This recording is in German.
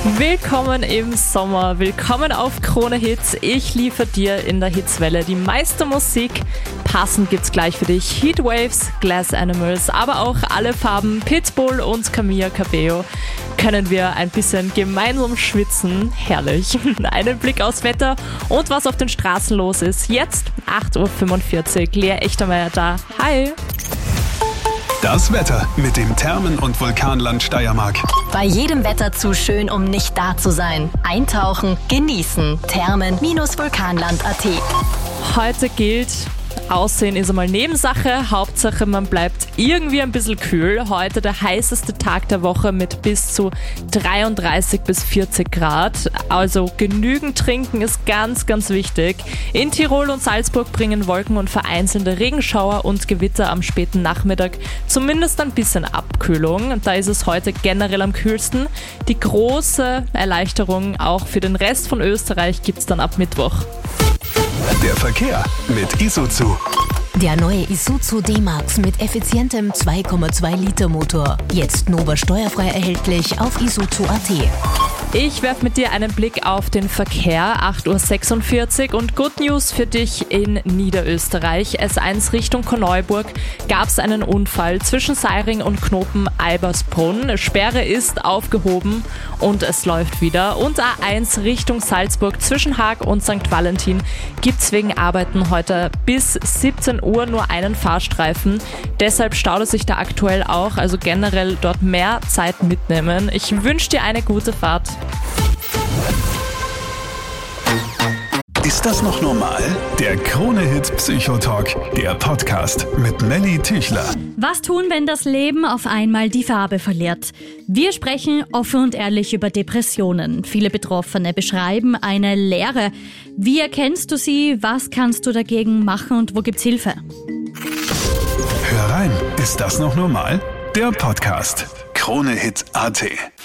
Willkommen im Sommer, willkommen auf Krone Hits. Ich liefere dir in der Hitzwelle die meiste Musik. Passend gibt's gleich für dich Heatwaves, Glass Animals, aber auch alle Farben Pitbull und Camila Cabello. Können wir ein bisschen gemeinsam schwitzen? Herrlich. Einen Blick aufs Wetter und was auf den Straßen los ist. Jetzt 8.45 Uhr. Lea Echtermeier da. Hi. Das Wetter mit dem Thermen- und Vulkanland Steiermark. Bei jedem Wetter zu schön, um nicht da zu sein. Eintauchen, genießen. Thermen-vulkanland.at. Heute gilt, Aussehen ist einmal Nebensache, Hauptsache man bleibt irgendwie ein bisschen kühl. Heute der heißeste Tag der Woche mit bis zu 33 bis 40 Grad. Also genügend trinken ist ganz, ganz wichtig. In Tirol und Salzburg bringen Wolken und vereinzelte Regenschauer und Gewitter am späten Nachmittag zumindest ein bisschen Abkühlung. Da ist es heute generell am kühlsten. Die große Erleichterung auch für den Rest von Österreich gibt's dann ab Mittwoch. Der Verkehr mit Isuzu. Der neue Isuzu D-Max mit effizientem 2,2 Liter Motor. Jetzt Nova steuerfrei erhältlich auf isuzu.at. Ich werfe mit dir einen Blick auf den Verkehr, 8.46 Uhr und Good News für dich in Niederösterreich. S1 Richtung Korneuburg gab es einen Unfall zwischen Seiring und Knopen-Albersbrunn. Sperre ist aufgehoben und es läuft wieder. Und A1 Richtung Salzburg zwischen Haag und St. Valentin gibt es wegen Arbeiten heute bis 17 Uhr nur einen Fahrstreifen. Deshalb staut es sich da aktuell auch, also generell dort mehr Zeit mitnehmen. Ich wünsche dir eine gute Fahrt. Ist das noch normal? Der Krone-Hit Psychotalk, der Podcast mit Melly Tüchler. Was tun, wenn das Leben auf einmal die Farbe verliert? Wir sprechen offen und ehrlich über Depressionen. Viele Betroffene beschreiben eine Leere. Wie erkennst du sie? Was kannst du dagegen machen und wo gibt's Hilfe? Hör rein, ist das noch normal? Der Podcast. Krone-Hit.at